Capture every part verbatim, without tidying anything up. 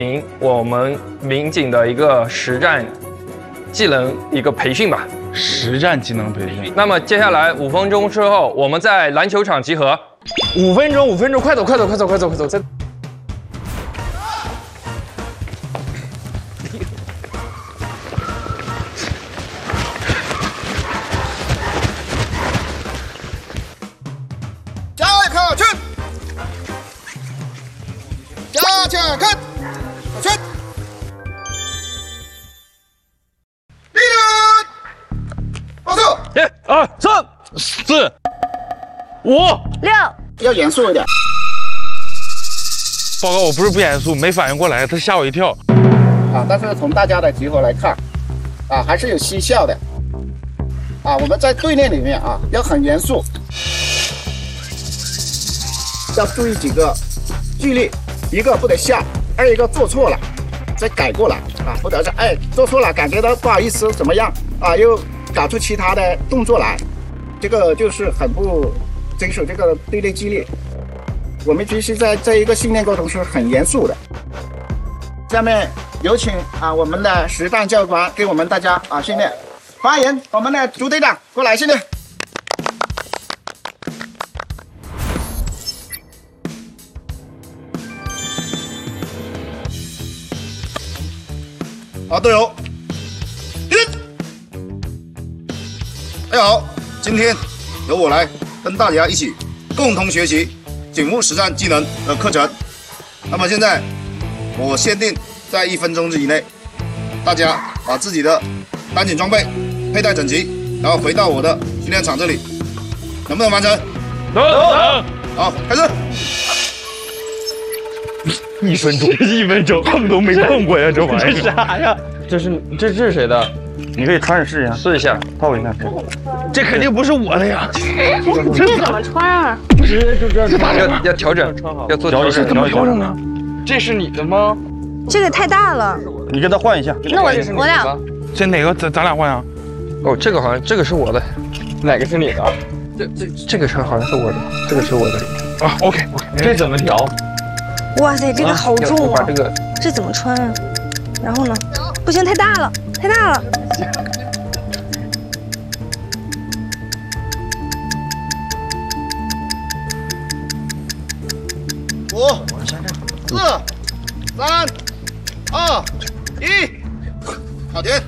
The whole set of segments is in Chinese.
行我们民警的一个实战技能一个培训吧。 实战技能培训。 那么接下来五分钟之后，我们在篮球场集合。 五分钟，五分钟，快走，快走，快走，快走，快走！再加快去，加强看，去。立正，报告。 一、二、三、四、五、 六。 要严肃一点。 报告，我不是不严肃，没反应过来，他吓我一跳。 啊，但是从大家的集合来看，啊，还是有嬉笑的。啊，我们在队列里面啊，要很严肃，要注意几个纪律：一个不得笑，二一个做错了再改过来啊，不得是哎做错了，感觉到不好意思怎么样啊，又搞出其他的动作来，这个就是很不遵守这个队列纪律。我们必须在这一个训练过程是很严肃的。下面有请啊我们的实战教官给我们大家啊训练。欢迎我们的朱队长过来训练。好，队友，大家好，今天由我来跟大家一起共同学习警务实战技能的课程。那么现在我限定在一分钟之以内，大家把自己的单警装备佩戴整齐，然后回到我的训练场这里，能不能完成？ 能能。 好，开始。 一分钟，一分钟，碰都没碰过呀，这玩意儿。 这啥呀？这是这这是谁的？ 你可以穿着试一下， 试一下， 套一下。这肯定不是我的呀。 这怎么穿啊？ 直接就这样。 要要调整，要做调整。 怎么调整啊？ 这是你的吗？ 这个太大了。 你跟他换一下。 那我我俩这哪个咱咱俩换啊？ 哦，这个好像这个是我的， 哪个是你的？ 这这这个车好像是我的，这个是我的。 啊 ，OK OK， 这怎么调？ 哇塞，这个好重啊！ 把这个这怎么穿啊？然后呢？不行，太大了，太大了。 五、四、三、二、一，好停。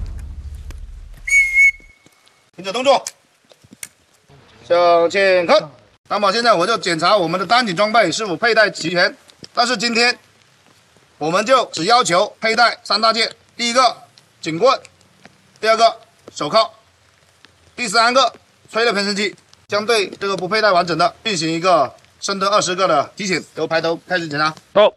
停止动作，向前看。那么现在我就检查我们的单警装备是否佩戴齐全。但是今天我们就只要求佩戴三大件：第一个警棍，第二个手铐，第三个催泪喷射器。将对这个不佩戴完整的进行一个深蹲二十个的提醒。由排头开始检查。 到。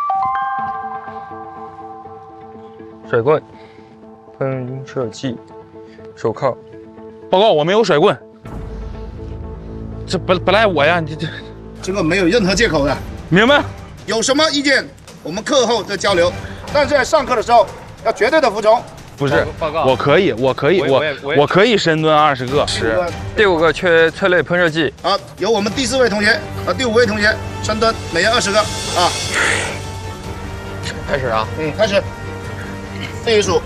水棍、喷射器、手铐。 报告，我没有甩棍。这不不赖我呀，你这这个没有任何借口的， 明白？ 有什么意见我们课后再交流，但是在上课的时候要绝对的服从。 不是， 报告， 我可以，我可以，我我可以深蹲二十个。十。 第五个缺催泪喷射器。 好，由我们第四位同学和第五位同学深蹲，每人二十个啊。 开始啊。 嗯，开始。这一数。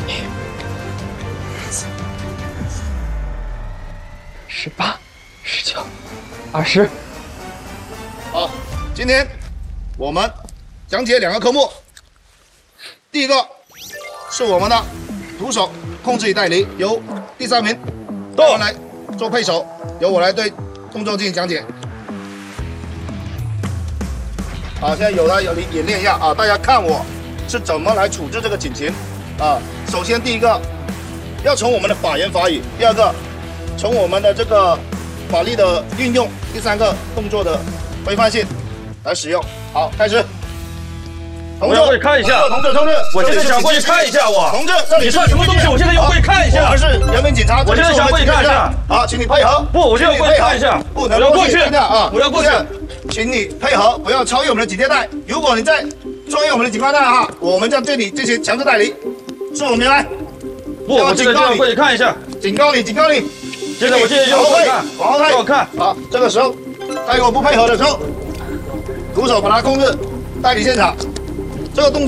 十八、十九、二十。 好，今天我们讲解两个科目。第一个是我们的徒手控制与带离，由第三名我来做配手，由我来对动作进行讲解。好，现在有了有演练一下啊，大家看我是怎么来处置这个警情啊。首先第一个要从我们的法言法语，第二个从我们的这个法律的运用，第三个动作的规范性来使用。好，开始。 我要过去看一下， 同志，同志， 我现在想过去看一下。我同志，这里你算什么东西？我现在要过去看一下。 我们是人民警察， 我现在想过去看一下。 好，请你配合。 不，我现在要过去看一下。 不能过去啊！ 我要过去， 请你配合，不要超越我们的警戒带。如果你再超越我们的警戒带哈，我们将对你进行强制带离。是否明白？ 不，我现在就要过去看一下。 警告你，警告你！ 现在我现在要过去看， 往后退， 让我看。 好，这个时候，在我不配合的时候，徒手把它控制，带离现场。这个动作。